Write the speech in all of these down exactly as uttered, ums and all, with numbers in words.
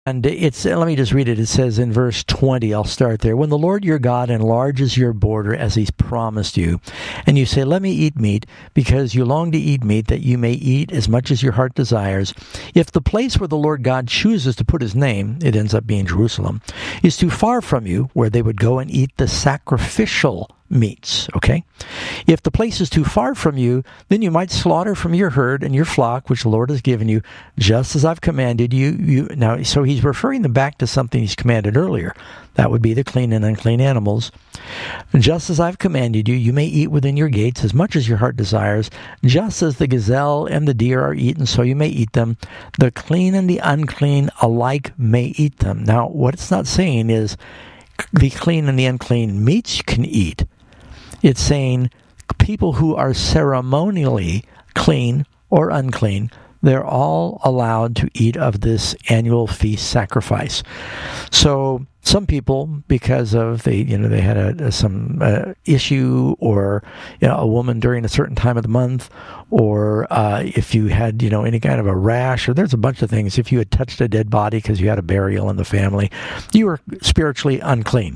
And it's, let me just read it. It says in verse twenty, I'll start there. When the Lord your God enlarges your border as he's promised you, and you say, let me eat meat, because you long to eat meat, that you may eat as much as your heart desires. If the place where the Lord God chooses to put his name, it ends up being Jerusalem, is too far from you, where they would go and eat the sacrificial meats, okay? If the place is too far from you, then you might slaughter from your herd and your flock, which the Lord has given you, just as I've commanded you. You now, so he's referring them back to something he's commanded earlier. That would be the clean and unclean animals. Just as I've commanded you, you may eat within your gates as much as your heart desires. Just as the gazelle and the deer are eaten, so you may eat them. The clean and the unclean alike may eat them. Now, what it's not saying is the clean and the unclean meats you can eat. It's saying people who are ceremonially clean or unclean, they're all allowed to eat of this annual feast sacrifice. So some people, because of they, you know, they had a, a, some uh, issue, or you know, a woman during a certain time of the month, or uh, if you had, you know, any kind of a rash, or there's a bunch of things. If you had touched a dead body because you had a burial in the family, you were spiritually unclean.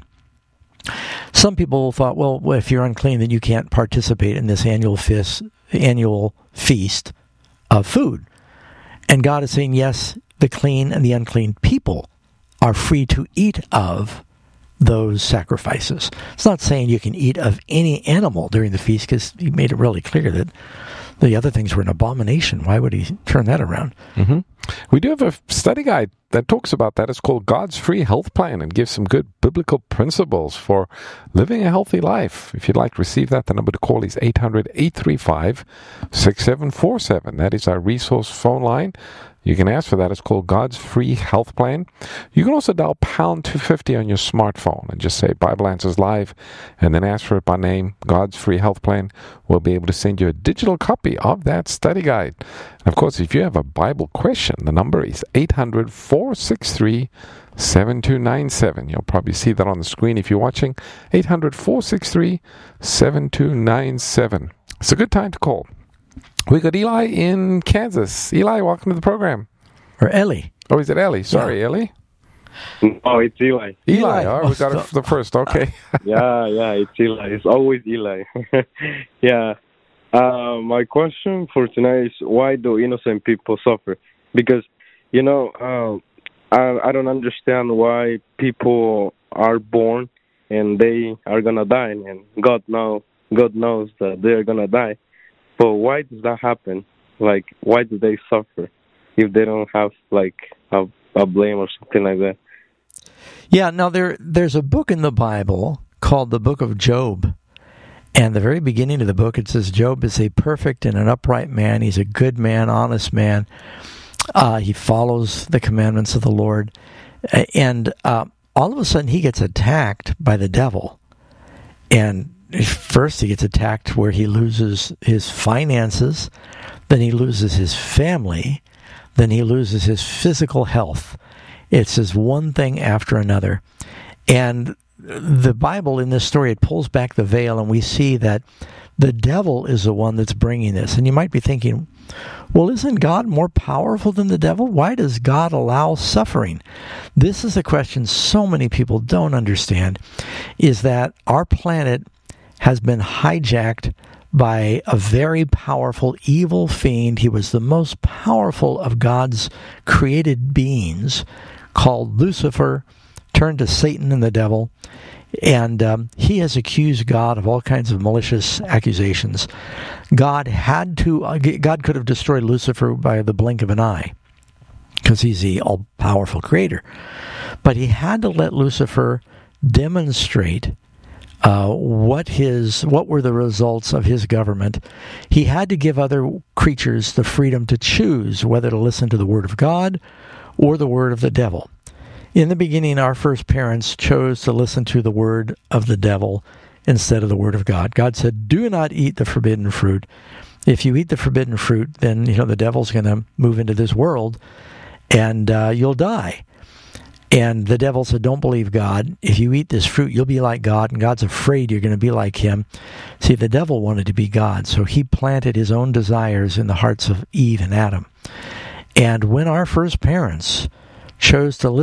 Some people thought, well, if you're unclean, then you can't participate in this annual feast, annual feast of food. And God is saying, yes, the clean and the unclean people are free to eat of those sacrifices. It's not saying you can eat of any animal during the feast, because he made it really clear that the other things were an abomination. Why would he turn that around? Mm-hmm. We do have a study guide that talks about that. It's called God's Free Health Plan, and gives some good biblical principles for living a healthy life. If you'd like to receive that, the number to call is eight hundred, eight three five, six seven four seven. That is our resource phone line. You can ask for that. It's called God's Free Health Plan. You can also dial pound two fifty on your smartphone and just say Bible Answers Live, and then ask for it by name, God's Free Health Plan. We'll be able to send you a digital copy of that study guide. And of course, if you have a Bible question, the number is eight hundred, four six three, seven two nine seven. You'll probably see that on the screen if you're watching. eight hundred, four six three, seven two nine seven. It's a good time to call. We got Eli in Kansas. Eli, welcome to the program. Or Ellie. Oh, is it Ellie? Sorry, Yeah. Ellie. Oh, it's Eli. Eli. Eli. Oh, we got it the first. Okay. yeah, yeah, it's Eli. It's always Eli. yeah. Uh, my question for tonight is, why do innocent people suffer? Because, you know, uh, I, I don't understand why people are born and they are going to die, and God know, God knows that they are going to die. But why does that happen? Like, why do they suffer if they don't have, like, a, a blame or something like that? Yeah, now there there's a book in the Bible called the Book of Job. And the very beginning of the book, it says Job is a perfect and an upright man. He's a good man, honest man. Uh, he follows the commandments of the Lord. And uh, all of a sudden, he gets attacked by the devil. And first, he gets attacked where he loses his finances. Then he loses his family. Then he loses his physical health. It's just one thing after another. And the Bible, in this story, it pulls back the veil, and we see that the devil is the one that's bringing this. And you might be thinking, well, isn't God more powerful than the devil? Why does God allow suffering? This is a question so many people don't understand, is that our planet has been hijacked by a very powerful evil fiend. He was the most powerful of God's created beings, called Lucifer, turned to Satan and the devil. And um, he has accused God of all kinds of malicious accusations. God had to, uh, God could have destroyed Lucifer by the blink of an eye, because he's the all-powerful creator. But he had to let Lucifer demonstrate uh, what his, what were the results of his government. He had to give other creatures the freedom to choose whether to listen to the word of God or the word of the devil. In the beginning, our first parents chose to listen to the word of the devil instead of the word of God. God said, do not eat the forbidden fruit. If you eat the forbidden fruit, then, you know, the devil's going to move into this world, and uh, you'll die. And the devil said, don't believe God. If you eat this fruit, you'll be like God, and God's afraid you're going to be like him. See, the devil wanted to be God, so he planted his own desires in the hearts of Eve and Adam. And when our first parents chose to listen